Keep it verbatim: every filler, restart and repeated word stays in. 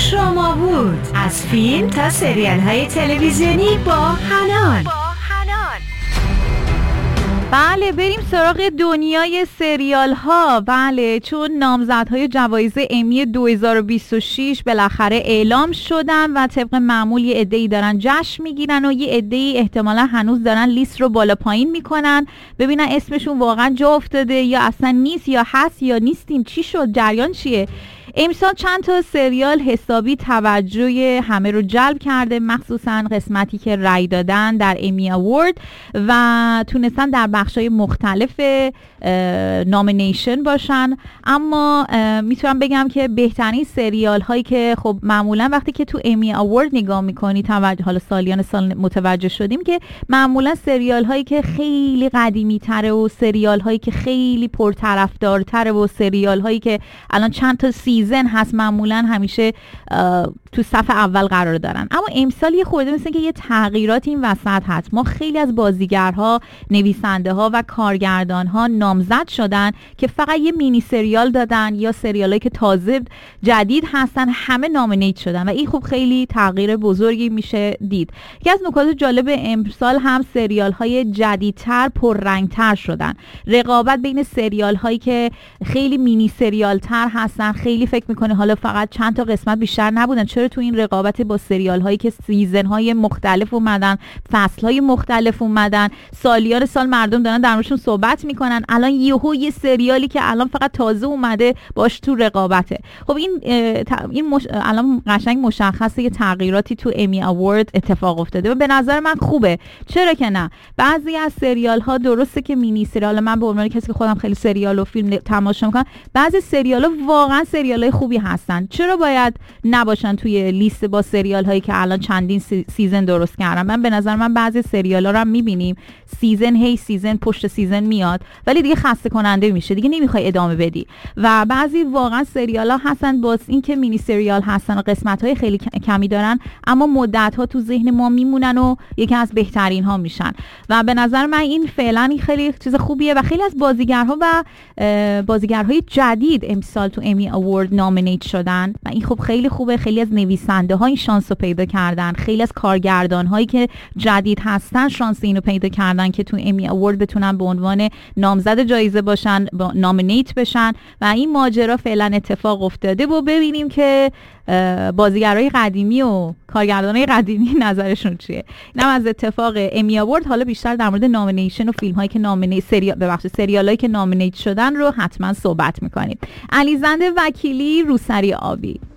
شما بود. از فیلم تا سریال های تلویزیونی با حنان. بله بریم سراغ دنیای سریال ها. بله چون نامزدهای جوایز امی دو هزار و بیست و شش بالاخره اعلام شدن و طبق معمول یه عده‌ای دارن جشن میگیرن و یه عده‌ای احتمالا هنوز دارن لیست رو بالا پایین میکنن ببینن اسمشون واقعا جا افتاده یا اصلا نیست یا هست یا نیستیم، چی شد، جریان چیه. امسال چند تا سریال حسابی توجه همه رو جلب کرده، مخصوصا قسمتی که رای دادن در امی اوارد و تونستن در بخشای مختلف نامینیشن باشن. اما میتونم بگم که بهترین سریال هایی که خب معمولا وقتی که تو امی اوارد نگاه میکنی توجه، حالا سالیان سال متوجه شدیم که معمولا سریال هایی که خیلی قدیمی تره و سریال هایی که خیلی پرطرفدارتره و سریال هایی که الان چند تا سیزن هست معمولا همیشه تو صف اول قرار دارن. اما امسال یه خورده مثل که یه تغییرات این وسط هست. ما خیلی از بازیگرها، نویسنده ها و کارگردان ها نامزد شدن که فقط یه مینی سریال دادن یا سریالایی که تازه جدید هستن همه نامینیت شدن و این خب خیلی تغییر بزرگی میشه دید. یکی از نکات جالب امسال هم سریال های جدیدتر پررنگتر شدن. رقابت بین سریال هایی که خیلی مینی سریال تر هستن، خیلی فکر میکنه حالا فقط چند تا قسمت بیشتر نبودن، چرا تو این رقابت با سریال هایی که سیزن های مختلف اومدن، فصل های مختلف اومدن، سالیان سال مردم دارن در موردشون صحبت میکنن، الان یهو یه سریالی که الان فقط تازه اومده باش تو رقابته. خب این این مش... الان قشنگ مشخصه یه تغییراتی تو امی اوارد اتفاق افتاده و به نظر من خوبه. چرا که نه، بعضی از سریال ها درسته که مینی سریال، من به عنوان کسی که خودم خیلی سریال و فیلم تماشا میکنم، بعضی سریال ها واقعا سریال های خوبی هستن، چرا باید نباشن توی لیست با سریال هایی که الان چندین سی... سیزن درست کردن. من به نظر من بعضی سریال ها رو هم میبینیم سیزن هی سیزن پشت سیزن میاد ولی دیگه خسته کننده میشه، دیگه نمیخوای ادامه بدی. و بعضی واقعا سریال ها هستن باز این که مینی سریال هستن و قسمت های خیلی کمی دارن اما مدت ها تو ذهن ما میمونن و یکی از بهترین ها میشن و به نظر من این فعلا خیلی چیز خوبیه و خیلی از بازیگرها و بازیگرهای جدید امسال تو امی اوارد نامینیت شدن و این خب خیلی خوبه. خیلی از نویسنده ها این شانس رو پیدا کردن، خیلی از کارگردان هایی که جدید هستن شانس اینو پیدا کردن که تو امی اوارد بتونن به عنوان نامزد جایزه باشن، با نامینیت بشن و این ماجرا فعلا اتفاق افتاده و ببینیم که بازیگرای قدیمی و کارگردانای قدیمی نظرشون چیه. اینم از اتفاق امی اوارد. حالا بیشتر در مورد نامینیشن و فیلم هایی که نامینیت سریال ببخشید سریالایی که نامینیت شدن رو حتما صحبت میکنیم. علیزنده وکیلی، روسری آبی.